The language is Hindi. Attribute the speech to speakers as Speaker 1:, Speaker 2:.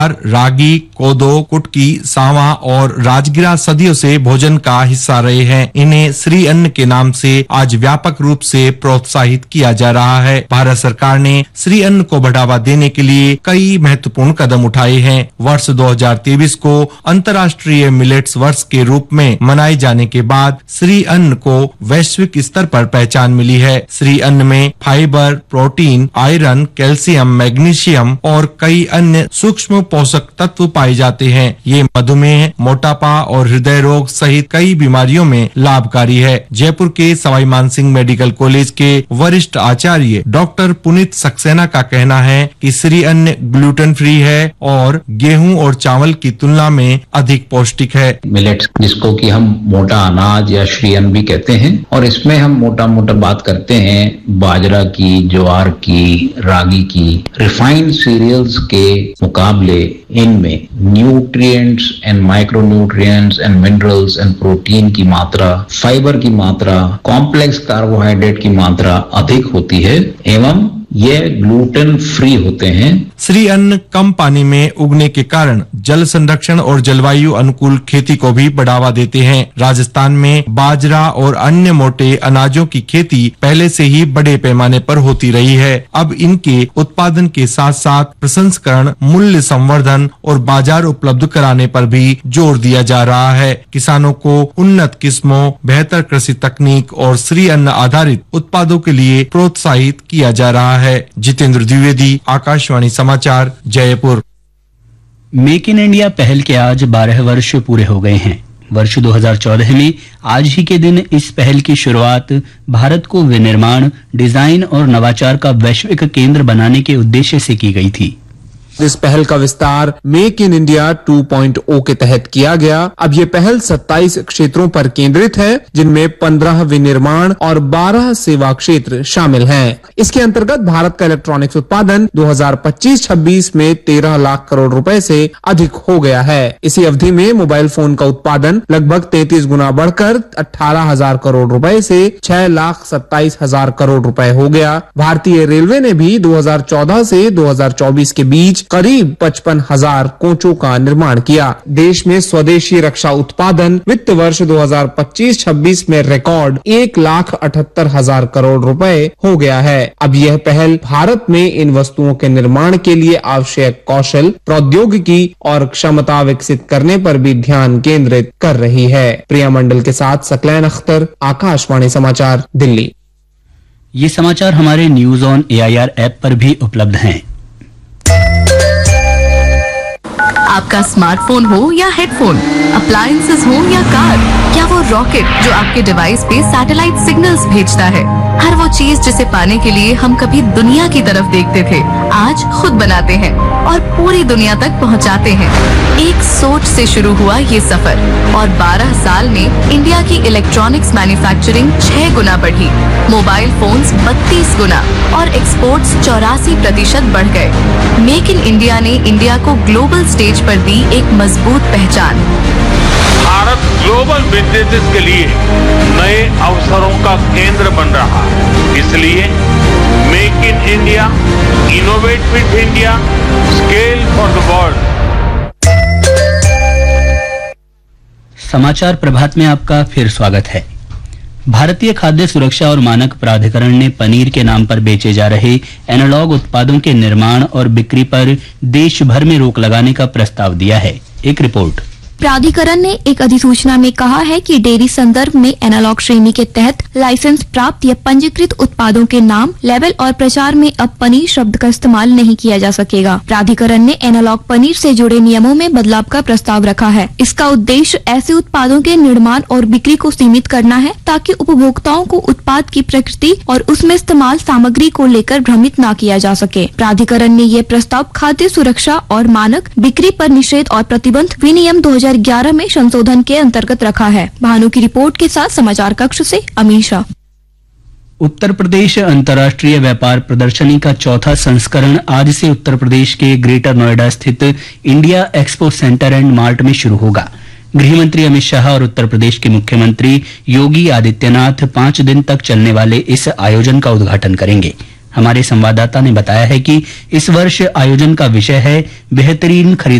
Speaker 1: रागी, कोदो, कुटकी, सांवा और राजगिरा सदियों से भोजन का हिस्सा रहे हैं। इन्हें श्री अन्न के नाम से आज व्यापक रूप से प्रोत्साहित किया जा रहा है। भारत सरकार ने श्री अन्न को बढ़ावा देने के लिए कई महत्वपूर्ण कदम उठाए हैं। वर्ष 2023 को अंतर्राष्ट्रीय मिलेट्स वर्ष के रूप में मनाए जाने के बाद श्री अन्न को वैश्विक स्तर पर पहचान मिली है। श्री अन्न में fibre, protein, iron, calcium, magnesium और कई अन्य सूक्ष्म पोषक तत्व पाए जाते हैं। ये मधुमेह, मोटापा और हृदय रोग सहित कई बीमारियों में लाभकारी है। जयपुर के सवाई मानसिंह मेडिकल कॉलेज के वरिष्ठ आचार्य डॉक्टर पुनीत सक्सेना का कहना है कि श्री अन्न ग्लूटेन फ्री है और गेहूं और चावल की तुलना में अधिक पौष्टिक है।
Speaker 2: मिलेट्स, जिसको कि हम मोटा अनाज या श्री अन्न भी कहते हैं, और इसमें हम मोटा बात करते हैं बाजरा की, ज्वार की, रागी की। रिफाइंड सीरियल्स के मुकाबले इनमें nutrients and micronutrients and minerals and protein की मात्रा, फाइबर की मात्रा, कॉम्प्लेक्स कार्बोहाइड्रेट की मात्रा अधिक होती है एवं ये ग्लूटेन फ्री होते हैं।
Speaker 1: श्री अन्न कम पानी में उगने के कारण जल संरक्षण और जलवायु अनुकूल खेती को भी बढ़ावा देते हैं। राजस्थान में बाजरा और अन्य मोटे अनाजों की खेती पहले से ही बड़े पैमाने पर होती रही है। अब इनके उत्पादन के साथ साथ प्रसंस्करण, मूल्य संवर्धन और बाजार उपलब्ध कराने पर भी जोर दिया जा रहा है। किसानों को उन्नत किस्मों, बेहतर कृषि तकनीक और श्री अन्न आधारित उत्पादों के लिए प्रोत्साहित किया जा रहा है। जितेंद्र द्विवेदी, आकाशवाणी समाचार, जयपुर।
Speaker 3: मेक इन इंडिया पहल के आज 12 वर्ष पूरे हो गए हैं। वर्ष 2014 में आज ही के दिन इस पहल की शुरुआत भारत को विनिर्माण, डिजाइन और नवाचार का वैश्विक केंद्र बनाने के उद्देश्य से की गई थी।
Speaker 4: इस पहल का विस्तार मेक इन इंडिया 2.0 के तहत किया गया। अब ये पहल 27 क्षेत्रों पर केंद्रित है, जिनमें 15 विनिर्माण और 12 सेवा क्षेत्र शामिल हैं। इसके अंतर्गत भारत का इलेक्ट्रॉनिक्स उत्पादन 2025-26 में 13 लाख करोड़ रुपए से अधिक हो गया है। इसी अवधि में मोबाइल फोन का उत्पादन लगभग 33 गुना बढ़कर 18,000 करोड़ रुपए से 6,27,000 करोड़ रुपए हो गया। भारतीय रेलवे ने भी 2014 से 2024 के बीच करीब 55,000 कोचों का निर्माण किया। देश में स्वदेशी रक्षा उत्पादन वित्त वर्ष 2025-26 में रिकॉर्ड 1,78,000 करोड़ रुपए हो गया है। अब यह पहल भारत में इन वस्तुओं के निर्माण के लिए आवश्यक कौशल, प्रौद्योगिकी और क्षमता विकसित करने पर भी ध्यान केंद्रित कर रही है। प्रिया मंडल के साथ सकलैन अख्तर, आकाशवाणी समाचार, दिल्ली।
Speaker 3: ये समाचार हमारे न्यूज ऑन AIR ऐप पर भी उपलब्ध हैं।
Speaker 5: आपका स्मार्टफोन हो या हेडफोन, अप्लायंसेस हो या कार, क्या वो रॉकेट जो आपके डिवाइस पे सैटेलाइट सिग्नल्स भेजता है, हर वो चीज जिसे पाने के लिए हम कभी दुनिया की तरफ देखते थे, आज खुद बनाते हैं और पूरी दुनिया तक पहुंचाते हैं। एक सोच से शुरू हुआ ये सफर और 12 साल में इंडिया की इलेक्ट्रॉनिक्स मैन्युफैक्चरिंग 6 गुना बढ़ी, मोबाइल फोन्स 32 गुना और एक्सपोर्ट्स 84% बढ़ गए। मेक इन इंडिया ने इंडिया को ग्लोबल स्टेज पर दी एक मजबूत पहचान।
Speaker 6: भारत ग्लोबल बिजनेसेस के लिए नए अवसरों का केंद्र बन रहा है। इसलिए make in India, innovate with India, scale for the world.
Speaker 3: समाचार प्रभात में आपका फिर स्वागत है। भारतीय खाद्य सुरक्षा और मानक प्राधिकरण ने पनीर के नाम पर बेचे जा रहे एनालॉग उत्पादों के निर्माण और बिक्री पर देश भर में रोक लगाने का प्रस्ताव दिया है। एक रिपोर्ट।
Speaker 7: प्राधिकरण ने एक अधिसूचना में कहा है कि डेयरी संदर्भ में एनालॉग श्रेणी के तहत लाइसेंस प्राप्त या पंजीकृत उत्पादों के नाम, लेबल और प्रचार में अब पनीर शब्द का इस्तेमाल नहीं किया जा सकेगा। प्राधिकरण ने एनालॉग पनीर से जुड़े नियमों में बदलाव का प्रस्ताव रखा है। इसका उद्देश्य ऐसे उत्पादों के निर्माण और बिक्री को सीमित करना है ताकि उपभोक्ताओं को उत्पाद की प्रकृति और उसमें इस्तेमाल सामग्री को लेकर भ्रमित न किया जा सके। प्राधिकरण ने ये प्रस्ताव खाद्य सुरक्षा और मानक, बिक्री पर निषेध और प्रतिबंध विनियम 2011 में संशोधन के अंतर्गत रखा है। भानु की रिपोर्ट के साथ समाचार कक्ष से अमीशा।
Speaker 3: उत्तर प्रदेश अंतर्राष्ट्रीय व्यापार प्रदर्शनी का चौथा संस्करण आज से उत्तर प्रदेश के ग्रेटर नोएडा स्थित India expo centre and mart में शुरू होगा। गृह मंत्री अमित शाह और उत्तर प्रदेश के मुख्यमंत्री योगी आदित्यनाथ 5 दिन तक चलने वाले इस आयोजन का उद्घाटन करेंगे। हमारे संवाददाता ने बताया है कि इस वर्ष आयोजन का विषय है बेहतरीन खरीदारी